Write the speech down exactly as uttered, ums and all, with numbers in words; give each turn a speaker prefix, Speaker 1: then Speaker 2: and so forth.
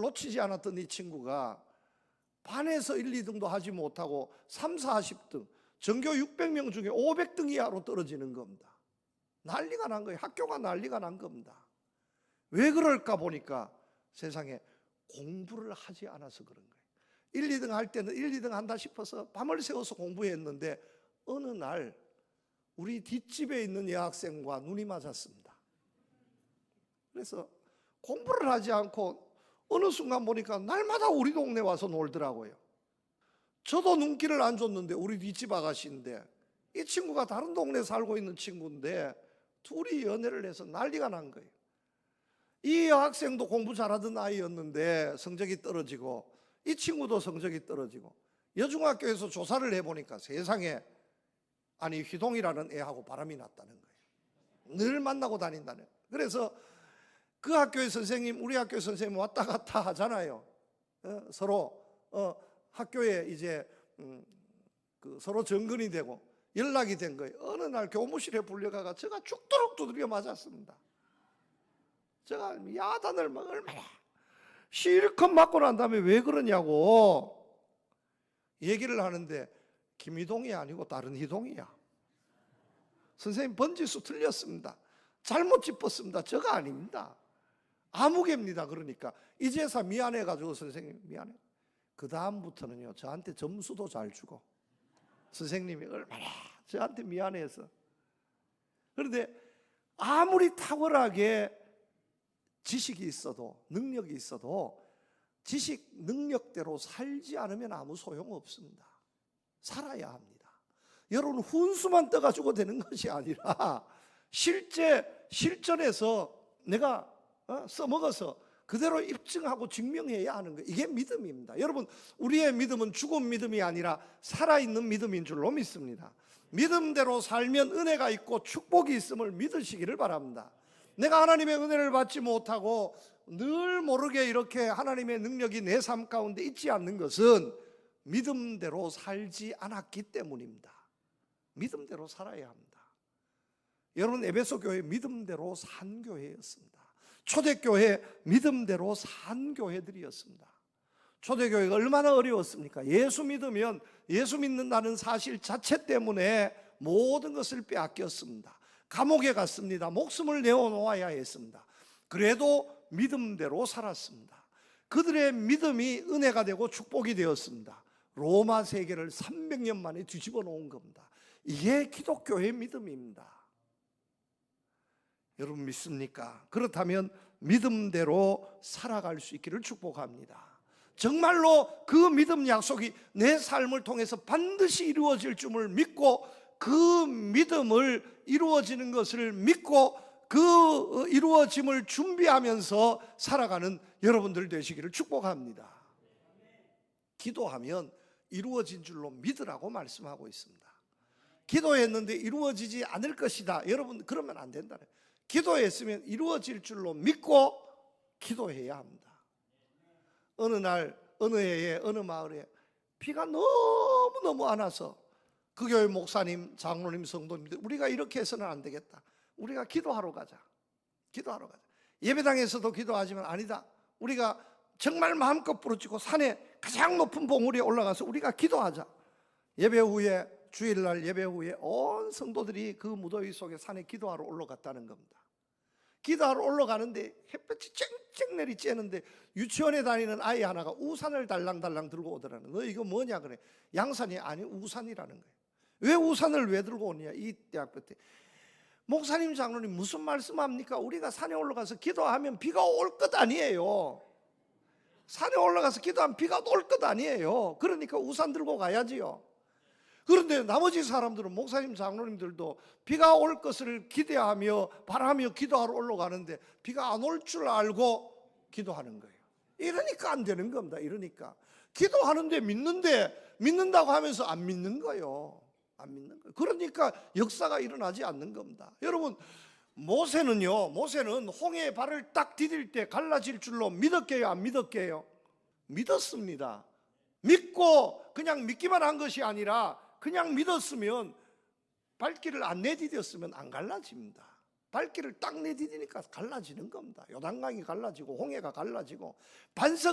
Speaker 1: 놓치지 않았던 이 친구가 반에서 일, 이 등도 하지 못하고 삼, 사십 등, 전교 육백 명 중에 오백 등 이하로 떨어지는 겁니다. 난리가 난 거예요. 학교가 난리가 난 겁니다. 왜 그럴까 보니까 세상에 공부를 하지 않아서 그런 거예요. 일, 이 등 할 때는 일, 이 등 한다 싶어서 밤을 새워서 공부했는데 어느 날 우리 뒷집에 있는 여학생과 눈이 맞았습니다. 그래서 공부를 하지 않고 어느 순간 보니까 날마다 우리 동네 와서 놀더라고요. 저도 눈길을 안 줬는데 우리 뒷집 아가씨인데 이 친구가 다른 동네에 살고 있는 친구인데 둘이 연애를 해서 난리가 난 거예요. 이 여학생도 공부 잘하던 아이였는데 성적이 떨어지고 이 친구도 성적이 떨어지고 여중학교에서 조사를 해보니까 세상에 아니 휘동이라는 애하고 바람이 났다는 거예요. 늘 만나고 다닌다는 거예요. 그래서 그 학교의 선생님 우리 학교의 선생님 왔다 갔다 하잖아요. 어, 서로 어, 학교에 이제 음, 그 서로 정근이 되고 연락이 된 거예요. 어느 날 교무실에 불려가가 제가 죽도록 두드려 맞았습니다. 제가 야단을 막 얼마나 실컷 맞고 난 다음에 왜 그러냐고 얘기를 하는데 김희동이 아니고 다른 희동이야. 선생님 번지수 틀렸습니다. 잘못 짚었습니다. 저가 아닙니다. 아무개입니다. 그러니까 이제서 미안해가지고 선생님 미안해. 그 다음부터는요 저한테 점수도 잘 주고 선생님이 얼마나 저한테 미안해서. 그런데 아무리 탁월하게 지식이 있어도 능력이 있어도 지식 능력대로 살지 않으면 아무 소용없습니다. 살아야 합니다. 여러분 훈수만 떠가지고 되는 것이 아니라 실제 실전에서 내가 어? 써먹어서 그대로 입증하고 증명해야 하는 거예요. 이게 믿음입니다. 여러분 우리의 믿음은 죽은 믿음이 아니라 살아있는 믿음인 줄로 믿습니다. 믿음대로 살면 은혜가 있고 축복이 있음을 믿으시기를 바랍니다. 내가 하나님의 은혜를 받지 못하고 늘 모르게 이렇게 하나님의 능력이 내 삶 가운데 있지 않는 것은 믿음대로 살지 않았기 때문입니다. 믿음대로 살아야 합니다. 여러분 에베소 교회 믿음대로 산 교회였습니다. 초대교회 믿음대로 산 교회들이었습니다. 초대교회가 얼마나 어려웠습니까? 예수 믿으면 예수 믿는다는 사실 자체 때문에 모든 것을 빼앗겼습니다. 감옥에 갔습니다. 목숨을 내어놓아야 했습니다. 그래도 믿음대로 살았습니다. 그들의 믿음이 은혜가 되고 축복이 되었습니다. 로마 세계를 삼백 년 만에 뒤집어 놓은 겁니다. 이게 기독교의 믿음입니다. 여러분 믿습니까? 그렇다면 믿음대로 살아갈 수 있기를 축복합니다. 정말로 그 믿음 약속이 내 삶을 통해서 반드시 이루어질 줄을 믿고 그 믿음을 이루어지는 것을 믿고 그 이루어짐을 준비하면서 살아가는 여러분들 되시기를 축복합니다. 기도하면 이루어진 줄로 믿으라고 말씀하고 있습니다. 기도했는데 이루어지지 않을 것이다. 여러분 그러면 안 된다는 거예요. 기도했으면 이루어질 줄로 믿고 기도해야 합니다. 어느 날 어느 해에 어느 마을에 비가 너무너무 안 와서 그 교회 목사님, 장로님, 성도님들 우리가 이렇게 해서는 안 되겠다. 우리가 기도하러 가자. 기도하러 가자. 예배당에서도 기도하지만 아니다. 우리가 정말 마음껏 부르짖고 산에 가장 높은 봉우리에 올라가서 우리가 기도하자. 예배 후에 주일날 예배 후에 온 성도들이 그 무더위 속에 산에 기도하러 올라갔다는 겁니다. 기도하러 올라가는데 햇볕이 쨍쨍 내리 쬐는데 유치원에 다니는 아이 하나가 우산을 달랑달랑 들고 오더라는 거예요. 너 이거 뭐냐 그래. 양산이 아니 우산이라는 거예요. 왜 우산을 왜 들고 오냐 이 대학교 때. 목사님 장로님 무슨 말씀합니까? 우리가 산에 올라가서 기도하면 비가 올 것 아니에요. 산에 올라가서 기도하면 비가 올 것 아니에요. 그러니까 우산 들고 가야지요. 그런데 나머지 사람들은 목사님 장로님들도 비가 올 것을 기대하며 바라며 기도하러 올라가는데 비가 안 올 줄 알고 기도하는 거예요. 이러니까 안 되는 겁니다. 이러니까 기도하는데 믿는데 믿는다고 하면서 안 믿는 거예요. 안 믿는 거예요. 그러니까 역사가 일어나지 않는 겁니다. 여러분 모세는요 모세는 홍해에 발을 딱 디딜 때 갈라질 줄로 믿었게요 안 믿었게요? 믿었습니다. 믿고 그냥 믿기만 한 것이 아니라 그냥 믿었으면 발길을 안 내디뎠으면 안 갈라집니다. 발길을 딱 내디디니까 갈라지는 겁니다. 요단강이 갈라지고 홍해가 갈라지고 반석